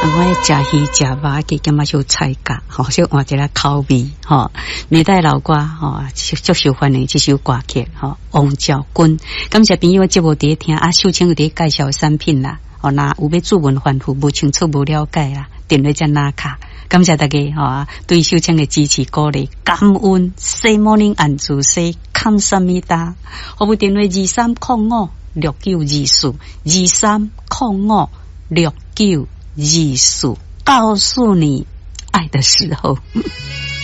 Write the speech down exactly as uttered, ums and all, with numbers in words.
我食鱼食肉嘅咁啊，少菜價，吼，少換一個口味，吼。歷代老歌，吼，足受歡迎這首歌曲，吼，王昭君。感謝朋友節目喺聽，啊，秀清有喺介紹產品啦，吼，那有要注文吩咐，無清楚無了解啦，電話只拿卡。感謝大家，吼，對秀清嘅支持鼓勵，感恩。Say morning and to say 감사합니다。我部電話二三零五六九二四，二三零五六九。艺术告诉你爱的时候